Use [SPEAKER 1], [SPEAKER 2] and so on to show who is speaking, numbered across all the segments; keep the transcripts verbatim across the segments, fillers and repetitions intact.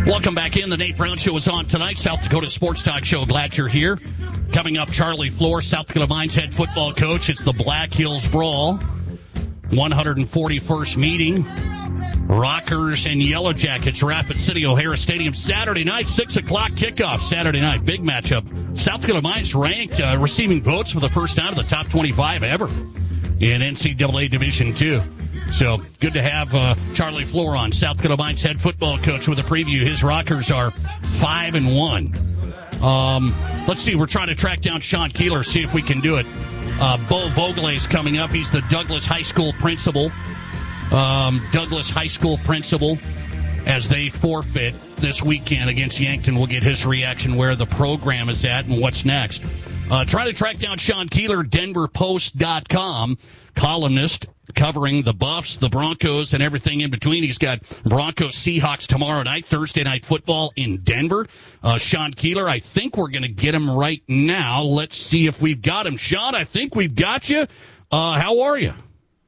[SPEAKER 1] Welcome back in. The Nate Brown Show is on tonight. South Dakota Sports Talk Show. Glad you're here. Coming up, Charlie Floor, South Dakota Mines head football coach. It's the Black Hills Brawl. one hundred forty-first meeting. Rockers and Yellow Jackets, Rapid City, O'Hara Stadium, Saturday night, six o'clock kickoff. Saturday night, big matchup. South Dakota Mines ranked, uh, receiving votes for the first time in the top twenty-five ever in N C double A Division two. So good to have uh, Charlie Floor on, South Dakota Mines head football coach, with a preview. His Rockers are five and one. Um, let's see. We're trying to track down Sean Keeler, see if we can do it. Uh, Bo Vogele is coming up. He's the Douglas High School principal. Um, Douglas High School principal, as they forfeit this weekend against Yankton. We'll get his reaction, where the program is at and what's next. Uh, trying to track down Sean Keeler, Denver Post dot com, columnist covering the Buffs, the Broncos, and everything in between. He's got Broncos Seahawks tomorrow night, Thursday night football in Denver. Uh, Sean Keeler, I think we're going to get him right now. Let's see if we've got him. Sean, I think we've got you. Uh, how are you?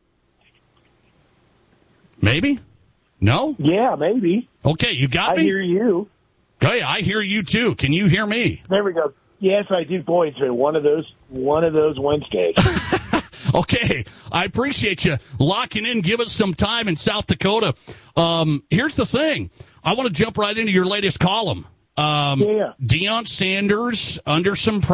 [SPEAKER 1] Maybe? No?
[SPEAKER 2] Yeah, maybe.
[SPEAKER 1] Okay, you got
[SPEAKER 2] I
[SPEAKER 1] me?
[SPEAKER 2] I hear you.
[SPEAKER 1] Hey, I hear you too. Can you hear me?
[SPEAKER 2] There we go. Yes, I do. Boy, it's been one of those one of those Wednesdays.
[SPEAKER 1] Okay, I appreciate you locking in. Give us some time in South Dakota. Um, here's the thing. I want to jump right into your latest column. Um,
[SPEAKER 2] yeah.
[SPEAKER 1] Deion Sanders under some pressure.